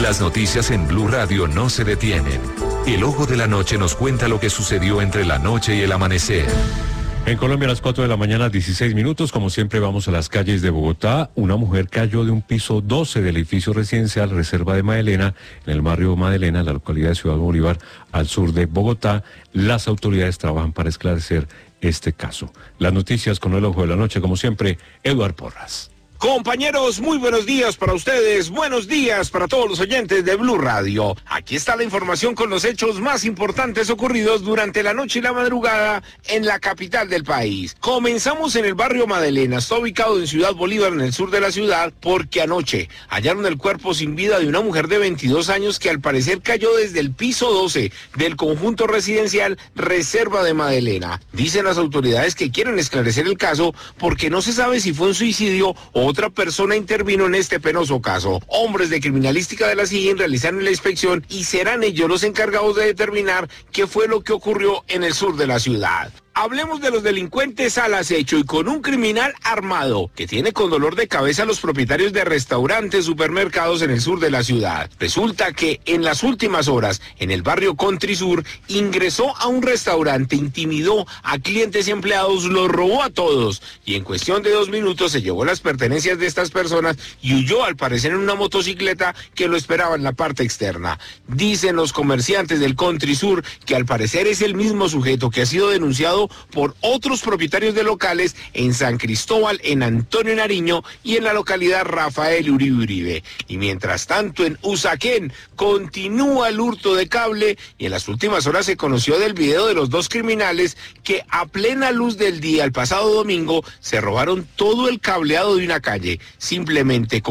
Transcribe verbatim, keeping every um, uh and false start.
Las noticias en Blue Radio no se detienen. El Ojo de la Noche nos cuenta lo que sucedió entre la noche y el amanecer. En Colombia a las cuatro de la mañana, dieciséis minutos, como siempre vamos a las calles de Bogotá. Una mujer cayó de un piso doce del edificio residencial Reserva de Madelena, en el barrio Madelena, en la localidad de Ciudad Bolívar, al sur de Bogotá. Las autoridades trabajan para esclarecer este caso. Las noticias con el Ojo de la Noche, como siempre, Eduard Porras. Compañeros, muy buenos días para ustedes, buenos días para todos los oyentes de Blue Radio. Aquí está la información con los hechos más importantes ocurridos durante la noche y la madrugada en la capital del país. Comenzamos en el barrio Madelena, está ubicado en Ciudad Bolívar, en el sur de la ciudad, porque anoche hallaron el cuerpo sin vida de una mujer de veintidós años que al parecer cayó desde el piso doce del conjunto residencial Reserva de Madelena. Dicen las autoridades que quieren esclarecer el caso porque no se sabe si fue un suicidio o otra persona intervino en este penoso caso. Hombres de criminalística de la S I G I N realizaron la inspección y serán ellos los encargados de determinar qué fue lo que ocurrió en el sur de la ciudad. Hablemos de los delincuentes al acecho y con un criminal armado que tiene con dolor de cabeza a los propietarios de restaurantes, supermercados en el sur de la ciudad. Resulta que en las últimas horas, en el barrio Country Sur, ingresó a un restaurante, intimidó a clientes y empleados, los robó a todos y en cuestión de dos minutos se llevó las pertenencias de estas personas y huyó al parecer en una motocicleta que lo esperaba en la parte externa. Dicen los comerciantes del Country Sur que al parecer es el mismo sujeto que ha sido denunciado por otros propietarios de locales en San Cristóbal, en Antonio Nariño y en la localidad Rafael Uribe Uribe. Y mientras tanto en Usaquén continúa el hurto de cable y en las últimas horas se conoció del video de los dos criminales que a plena luz del día el pasado domingo se robaron todo el cableado de una calle, simplemente con